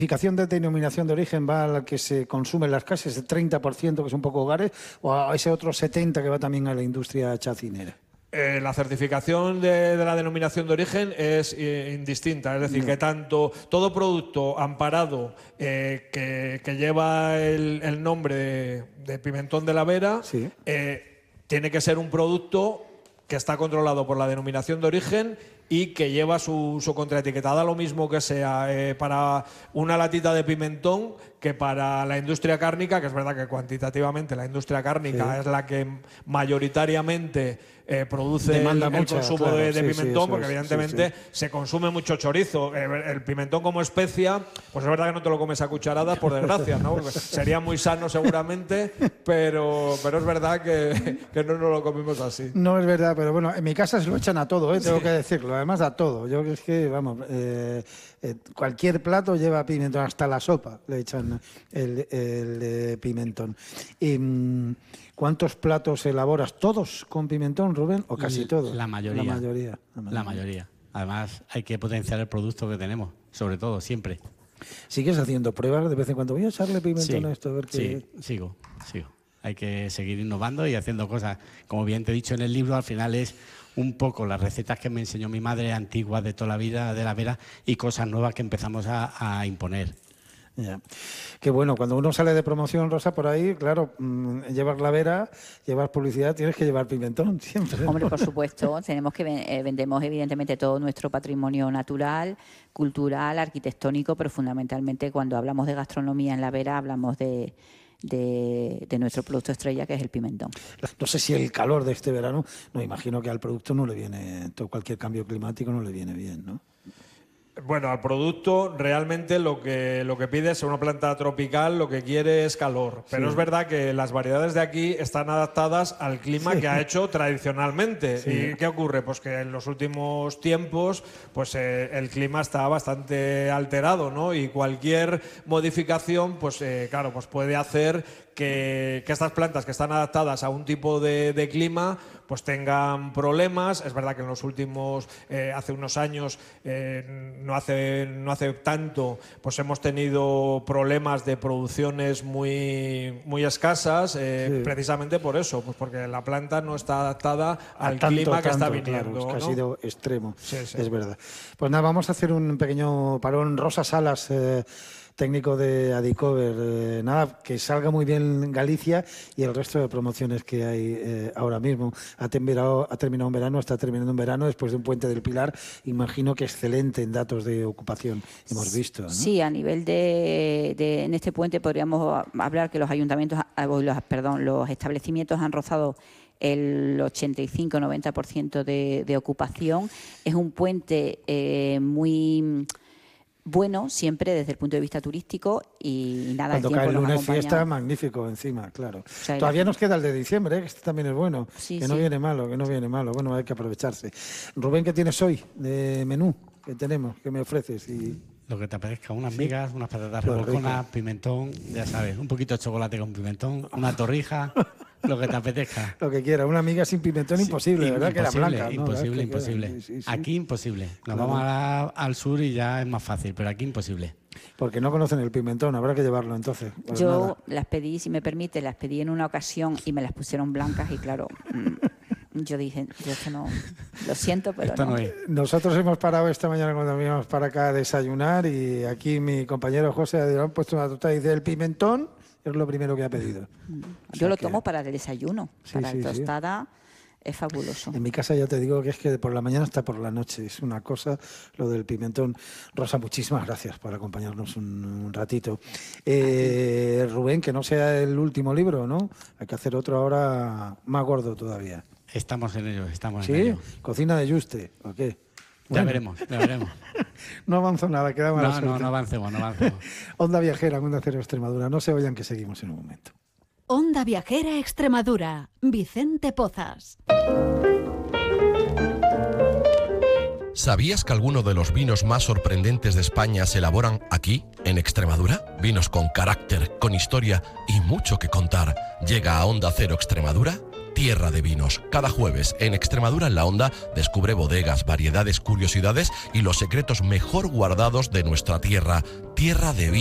¿La de denominación de origen va a la que se consume en las casas, el 30%, que es un poco hogares, o a ese otro 70% que va también a la industria chacinera? La certificación de la denominación de origen es indistinta, es decir, que todo producto amparado que lleva el nombre de pimentón de la Vera, sí, tiene que ser un producto que está controlado por la denominación de origen y que lleva su contraetiqueta. Da lo mismo que sea para una latita de pimentón que para la industria cárnica, que es verdad que cuantitativamente la industria cárnica es la que mayoritariamente produce el consumo de pimentón, porque evidentemente se consume mucho chorizo. El pimentón como especia, pues es verdad que no te lo comes a cucharadas, por desgracia, ¿no? Sería muy sano seguramente, pero es verdad que no nos lo comemos así. No es verdad, pero bueno, en mi casa se lo echan a todo, tengo que decirlo, además a todo. Yo es que, vamos, cualquier plato lleva pimentón, hasta la sopa le echan el pimentón. Y, ¿cuántos platos elaboras? ¿Todos con pimentón, Rubén? ¿O casi todos? La mayoría. Además, hay que potenciar el producto que tenemos, sobre todo, siempre. ¿Sigues haciendo pruebas de vez en cuando? Voy a echarle pimentón a esto, a ver qué... Sí, sigo. Hay que seguir innovando y haciendo cosas. Como bien te he dicho en el libro, al final es un poco las recetas que me enseñó mi madre, antiguas de toda la vida, de la Vera, y cosas nuevas que empezamos a imponer. Ya. Qué bueno, cuando uno sale de promoción, Rosa, por ahí, claro, llevas la Vera, llevas publicidad, tienes que llevar pimentón siempre. Hombre, por supuesto, tenemos que vendemos evidentemente todo nuestro patrimonio natural, cultural, arquitectónico, pero fundamentalmente cuando hablamos de gastronomía en la Vera hablamos de nuestro producto estrella, que es el pimentón. No sé si el calor de este verano, no imagino que al producto no le viene, cualquier cambio climático no le viene bien, ¿no? Bueno, al producto realmente lo que pide es una planta tropical, lo que quiere es calor. Pero es verdad que las variedades de aquí están adaptadas al clima que ha hecho tradicionalmente. ¿Y qué ocurre? Pues que en los últimos tiempos pues el clima está bastante alterado, ¿no? Y cualquier modificación, pues claro, pues puede hacer que estas plantas que están adaptadas a un tipo de clima pues tengan problemas. Es verdad que en los últimos, hace unos años, no hace tanto, pues hemos tenido problemas de producciones muy escasas, precisamente por eso, pues porque la planta no está adaptada al clima que está viniendo. Claro, es que ¿no? ha sido extremo, sí. Es verdad. Pues nada, vamos a hacer un pequeño parón. Rosa Salas, técnico de Adicover, nada, que salga muy bien Galicia y el resto de promociones que hay ahora mismo. Ha terminado un verano, está terminando un verano después de un puente del Pilar, imagino que excelente en datos de ocupación, hemos visto, ¿no? Sí, a nivel en este puente podríamos hablar que los ayuntamientos, los establecimientos han rozado el 85-90% de ocupación. Es un puente muy bueno siempre desde el punto de vista turístico y nada. Cuando cae el lunes fiesta, magnífico encima, claro. O sea, todavía nos queda el de diciembre, que este también es bueno, que no viene malo, bueno, hay que aprovecharse. Rubén, ¿qué tienes hoy de menú? ¿Qué tenemos? ¿Qué me ofreces? Lo que te apetezca, unas migas, unas patatas revolconas, pimentón, ya sabes, un poquito de chocolate con pimentón, una torrija, lo que te apetezca. Lo que quiera, una miga sin pimentón imposible, ¿verdad? Imposible, que era blanca, ¿no? Imposible. Sí. Aquí imposible. Nos vamos al sur y ya es más fácil, pero aquí imposible. Porque no conocen el pimentón, habrá que llevarlo entonces. Pues yo las pedí, si me permite, las pedí en una ocasión y me las pusieron blancas y claro... Yo dije, esto no, lo siento, pero esto no es. Nosotros hemos parado esta mañana cuando vinimos para acá a desayunar y aquí mi compañero José ha puesto una torta y dice, el pimentón es lo primero que ha pedido. Yo lo tomo para el desayuno, para la tostada. Es fabuloso. En mi casa ya te digo que es que por la mañana hasta por la noche. Es una cosa lo del pimentón. Rosa, muchísimas gracias por acompañarnos un ratito. Rubén, que no sea el último libro, ¿no? Hay que hacer otro ahora más gordo todavía. Estamos en ello, en ello. ¿Cocina de Yuste o qué? Bueno. Ya veremos. No avanzo nada, quedamos a la No avancemos. Onda Viajera, Onda Cero Extremadura. No se vayan que seguimos en un momento. Onda Viajera Extremadura, Vicente Pozas. ¿Sabías que algunos de los vinos más sorprendentes de España se elaboran aquí, en Extremadura? Vinos con carácter, con historia y mucho que contar. Llega a Onda Cero Extremadura Tierra de Vinos. Cada jueves en Extremadura en la Onda descubre bodegas, variedades, curiosidades y los secretos mejor guardados de nuestra tierra. Tierra de Vinos.